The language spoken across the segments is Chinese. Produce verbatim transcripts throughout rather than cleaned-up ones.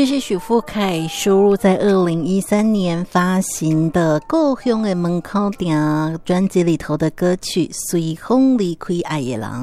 这是许富凯收录在二零一三年发行的《故乡的门口店》专辑里头的歌曲《随风离开爱的人》。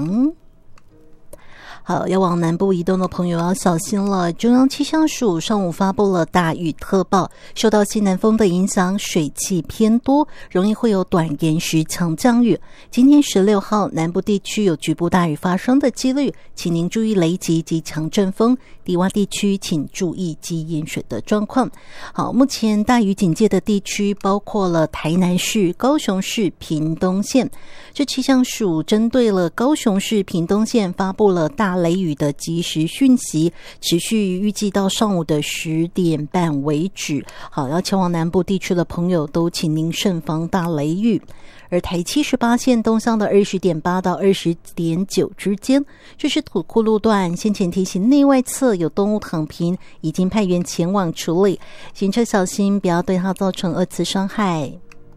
好，要往南部移动的朋友要小心了。中央气象署上午发布了大雨特报，受到西南风的影响，水汽偏多，容易会有短延时强降雨。今天十六号，南部地区有局部大雨发生的几率，请您注意雷击及强阵风。低洼地区请注意积淹水的状况。好，目前大雨警戒的地区包括了台南市、高雄市、屏东县。这气象署针对了高雄市、屏东县发布了大雷雨的即时讯息，持续预计到上午的十点半为止。好，要前往南部地区的朋友都请您慎防大雷雨。而台七十八线东向的二十点八到二十点九之间，这是土库路段，先前提醒内外侧有动物躺平，已经派员前往处理，行车小心，不要对它造成二次伤害。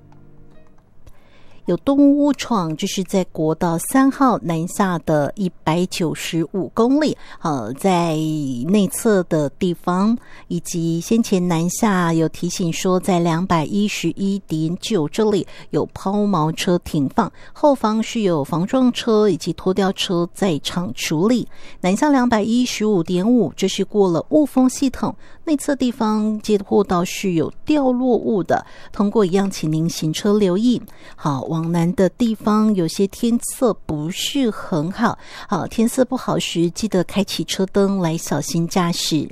有动物误闯，就是在国道三号南下的一百九十五公里，呃，在内侧的地方，以及先前南下有提醒说，在两百一十一点九这里有抛锚车停放，后方是有防撞车以及拖吊车在场处理。南下两百一十五点五，这是过了雾峰系统，内侧地方接获到是有掉落物的，通过一样，请您行车留意。好，往南的地方有些天色不是很好，好，天色不好时记得开启车灯来小心驾驶。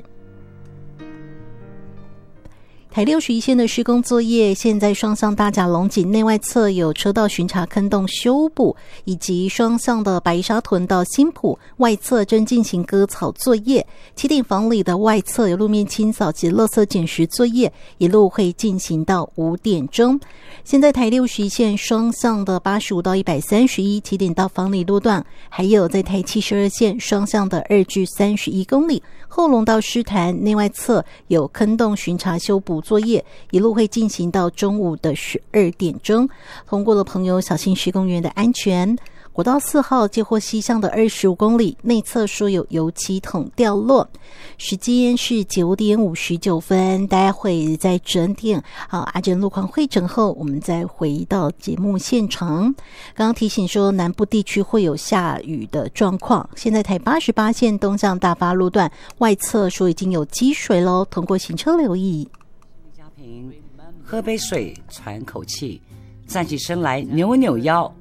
台六十一线的施工作业，现在双向大甲龙井内外侧有车道巡查坑洞修补，以及双向的白沙屯到新埔外侧正进行割草作业。七顶房里的外侧有路面清扫及垃圾捡拾作业，一路会进行到五点钟。现在台六十一线双向的八十五到一百三十一起点到房里路段，还有在台七十二线双向的二至三十一公里，后龙到狮潭内外侧有坑洞巡查修补作业，一路会进行到中午的十二点钟。通过的朋友小心施工员的安全。国道四号接获西向的二十五公里，内侧说有油漆桶掉落。时间是九点五十九分，待会在整点好阿珍路况会诊后，我们再回到节目现场。刚刚提醒说南部地区会有下雨的状况，现在台八十八线东向大发路段外侧说已经有积水咯，通过行车留意。 家平喝杯水喘口气，站起身来扭扭腰，